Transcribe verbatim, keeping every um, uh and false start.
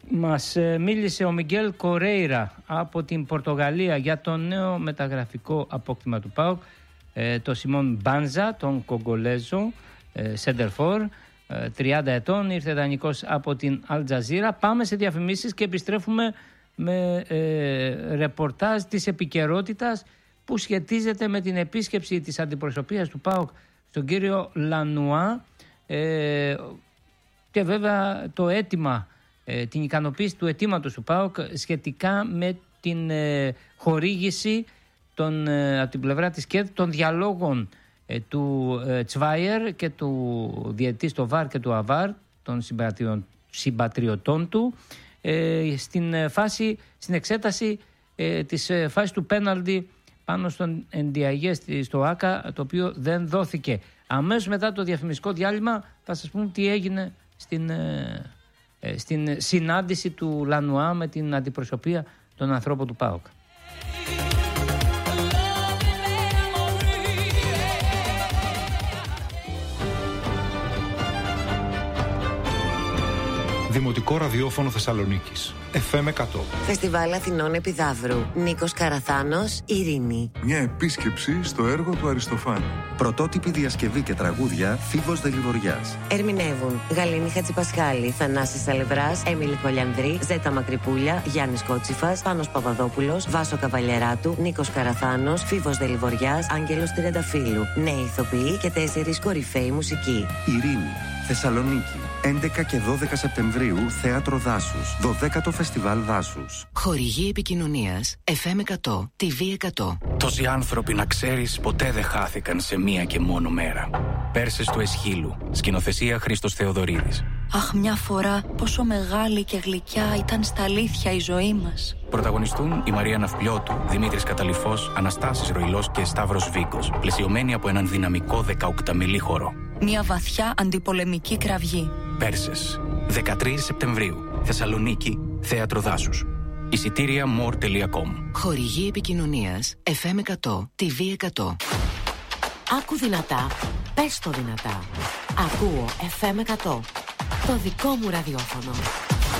Μας μίλησε ο Μιγγέλ Κορέιρα από την Πορτογαλία για το νέο μεταγραφικό απόκτημα του ΠΑΟΚ, το Σιμών Μπάνζα, τον Κογκολέζο σέντερφορ, τριάντα ετών, ήρθε δανεικός από την Αλτζαζίρα. Πάμε σε διαφημίσεις και επιστρέφουμε με ε, ρεπορτάζ της επικαιρότητας που σχετίζεται με την επίσκεψη της αντιπροσωπείας του ΠΑΟΚ στον κύριο Λανουά ε, και βέβαια το αίτημα, ε, την ικανοποίηση του αιτήματος του ΠΑΟΚ σχετικά με την ε, χορήγηση των, ε, από την πλευρά της ΚΕΔ των διαλόγων ε, του ε, Τσβάιερ και του διαιτητή στο ΒΑΡ και του ΑΒΑΡ, των συμπατριωτών του, ε, στην φάση, στην εξέταση ε, της ε, φάσης του πέναλτι πάνω στον Εντιαγέ στο ΆΚΑ, το οποίο δεν δόθηκε. Αμέσως μετά το διαφημιστικό διάλειμμα θα σας πούμε τι έγινε στην, ε, ε, στην συνάντηση του Λανουά με την αντιπροσωπεία των ανθρώπων του ΠΑΟΚ. Δημοτικό ραδιόφωνο Θεσσαλονίκης. εφ εμ εκατό. Φεστιβάλ Αθηνών Επιδαύρου. Νίκος Καραθάνος, Ειρήνη. Μια επίσκεψη στο έργο του Αριστοφάνη. Πρωτότυπη διασκευή και τραγούδια Φίβος Δελιβοριάς. Ερμηνεύουν Γαλήνη Χατζηπασχάλη, Θανάσης Αλευράς, Έμιλη Κολιανδρή, Ζέτα Μακρυπούλια, Γιάννης Κότσιφας, Πάνος Παπαδόπουλος, Βάσο Καβαλιεράτου, Νίκος Καραθάνος, Φίβος Δελιβοριάς, Άγγελος Τριανταφύλου. Νέοι ηθοποιοί και τέσσερις κορυφαίοι μουσικοί. Ειρήνη. Θεσσαλονίκη. έντεκα και δώδεκα Σεπτεμβρίου, Θέατρο Δάσους. δωδέκατο Φεστιβάλ Δάσους. Χορηγή επικοινωνίας εφ εμ εκατό, τι βι εκατό. Τόσοι άνθρωποι, να ξέρεις, ποτέ δεν χάθηκαν σε μία και μόνο μέρα. Πέρσες του Εσχύλου. Σκηνοθεσία Χρήστος Θεοδωρίδης. Αχ, μια φορά πόσο μεγάλη και γλυκιά ήταν στα αλήθεια η ζωή μας. Πρωταγωνιστούν η Μαρία Ναυπλιώτου, Δημήτρης Καταλυφός, Αναστάσης Ροϊλός και Σταύρος Βίκος, πλαισιωμένοι από έναν δυναμικό δεκαοκταμιλή χορό. Μια βαθιά αντιπολεμική κραυγή. Πέρσες, δεκατρείς Σεπτεμβρίου, Θεσσαλονίκη, Θέατρο Δάσους. Εισιτήρια more τελεία com. Χορηγή επικοινωνίας εφ εμ εκατό, τι βι εκατό. Άκου δυνατά, πες το δυνατά. Ακούω εφ εμ εκατό, το δικό μου ραδιόφωνο.